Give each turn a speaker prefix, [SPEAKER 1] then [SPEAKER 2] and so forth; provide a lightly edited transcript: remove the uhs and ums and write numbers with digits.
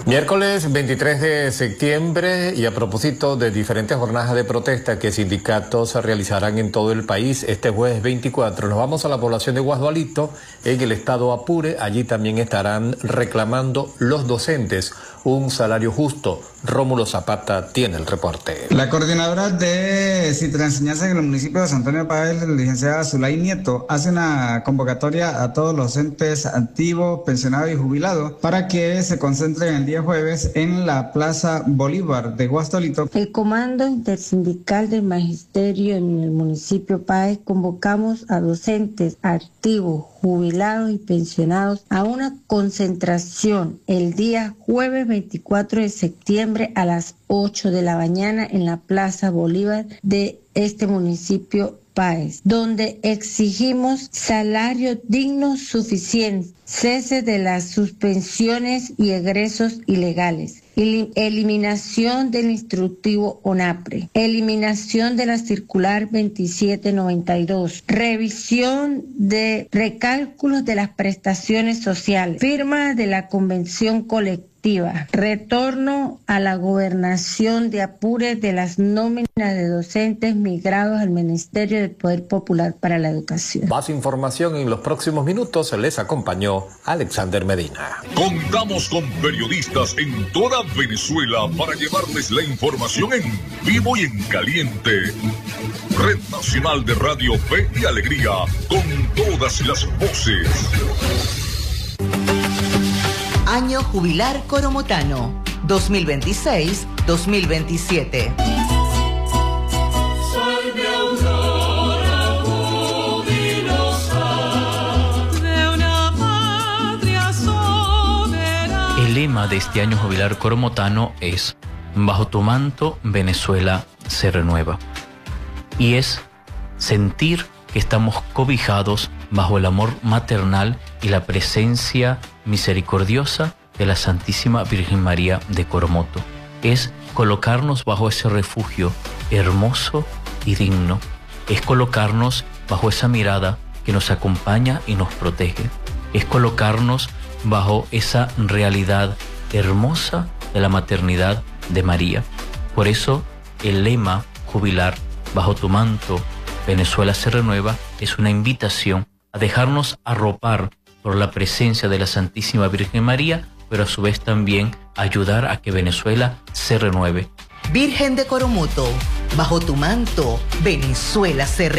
[SPEAKER 1] Miércoles 23 de septiembre, y a propósito de diferentes jornadas de protesta que sindicatos realizarán en todo el país, este jueves 24 nos vamos a la población de Guasdualito, en el estado Apure. Allí también estarán reclamando los docentes un salario justo. Rómulo Zapata tiene el reporte.
[SPEAKER 2] La coordinadora de Citra-Enseñanza en el municipio de San Antonio Páez, la licenciada Zulay Nieto, hace una convocatoria a todos los docentes activos, pensionados y jubilados para que se concentren el día jueves en la Plaza Bolívar de Guasdualito.
[SPEAKER 3] El Comando Intersindical del Magisterio en el municipio Páez convocamos a docentes activos, jubilados y pensionados a una concentración el día jueves 24 de septiembre a las 8 de la mañana en la Plaza Bolívar de este municipio Páez, donde exigimos salario digno suficiente, cese de las suspensiones y egresos ilegales, eliminación del instructivo ONAPRE, eliminación de la circular 2792, revisión de recálculos de las prestaciones sociales, firma de la convención colectiva, retorno a la gobernación de Apure de las nóminas de docentes migrados al Ministerio del Poder Popular para la Educación.
[SPEAKER 1] Más información en los próximos minutos. Les acompañó Alexander Medina.
[SPEAKER 4] Contamos con periodistas en toda Venezuela para llevarles la información en vivo y en caliente. Red Nacional de Radio Fe y Alegría, con todas las voces.
[SPEAKER 5] Año Jubilar Coromotano, 2026-2027.
[SPEAKER 6] El lema de este Año Jubilar Coromotano es: bajo tu manto, Venezuela se renueva. Y es sentir que estamos cobijados bajo el amor maternal y la presencia misericordiosa de la Santísima Virgen María de Coromoto. Es colocarnos bajo ese refugio hermoso y digno. Es colocarnos bajo esa mirada que nos acompaña y nos protege. Es colocarnos bajo esa realidad hermosa de la maternidad de María. Por eso el lema jubilar, bajo tu manto, Venezuela se renueva, es una invitación a dejarnos arropar por la presencia de la Santísima Virgen María, pero a su vez también ayudar a que Venezuela se renueve.
[SPEAKER 5] Virgen de Coromoto, bajo tu manto, Venezuela se renueva.